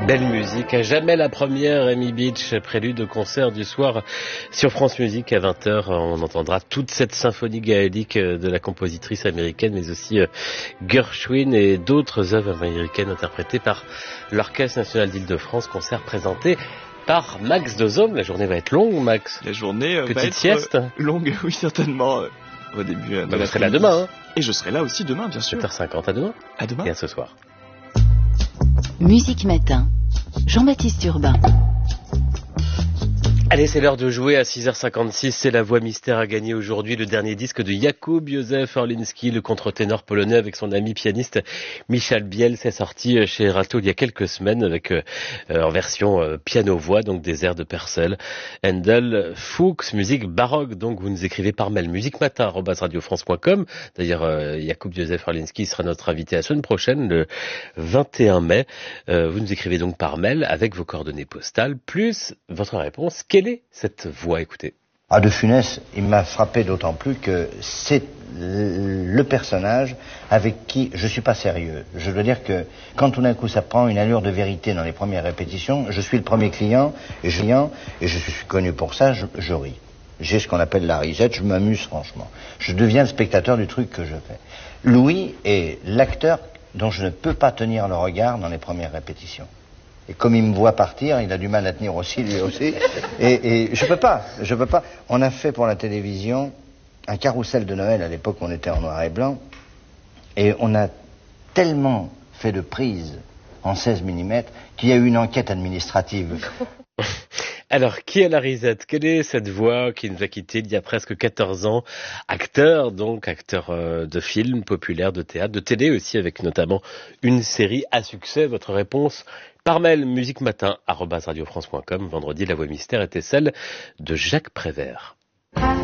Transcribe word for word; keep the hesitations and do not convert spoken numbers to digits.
Belle musique, à jamais la première, Amy Beach, prélude au concert du soir sur France Musique à vingt heures. On entendra toute cette symphonie gaélique de la compositrice américaine, mais aussi Gershwin et d'autres œuvres américaines interprétées par l'Orchestre National d'Île-de-France, concert présenté par Max Dozom. La journée va être longue, Max. La journée euh, Petite va être sieste euh, longue, oui, certainement, euh, au début euh, de bah, la vous serez là demain, hein. Et je serai là aussi demain, bien sûr. sept heures cinquante, à demain. À demain. Et à ce soir. Musique Matin, Jean-Baptiste Urbain. Allez, c'est l'heure de jouer à six heures cinquante-six. C'est la voix mystère à gagner aujourd'hui. Le dernier disque de Jakub Józef Orliński, le contre-ténor polonais avec son ami pianiste Michal Biel. C'est sorti chez Rato il y a quelques semaines avec euh, en version euh, piano-voix, donc des airs de Purcell, Handel, Fuchs, musique baroque. Donc vous nous écrivez par mail musiquematin arobase radio france point com. D'ailleurs, euh, Jakub Józef Orliński sera notre invité la semaine prochaine, le vingt et un mai. Euh, vous nous écrivez donc par mail avec vos coordonnées postales, plus votre réponse. Quelle est cette voix? Écoutez. Ah, de Funès, il m'a frappé d'autant plus que c'est le personnage avec qui je suis pas sérieux. Je veux dire que quand tout d'un coup ça prend une allure de vérité dans les premières répétitions, je suis le premier client et je, et je suis connu pour ça, je, je ris. J'ai ce qu'on appelle la risette, je m'amuse franchement. Je deviens le spectateur du truc que je fais. Louis est l'acteur dont je ne peux pas tenir le regard dans les premières répétitions. Et comme il me voit partir, il a du mal à tenir aussi, lui aussi. Et, et je peux pas, je peux pas. On a fait pour la télévision un carrousel de Noël, à l'époque on était en noir et blanc, et on a tellement fait de prises en seize millimètres qu'il y a eu une enquête administrative. Alors, qui est la risette? Quelle est cette voix qui nous a quittés il y a presque quatorze ans? Acteur, donc, acteur euh, de films populaires, de théâtre, de télé aussi, avec notamment une série à succès. Votre réponse par mail, musiquematin arobase radio france point com. Vendredi, la voix mystère était celle de Jacques Prévert.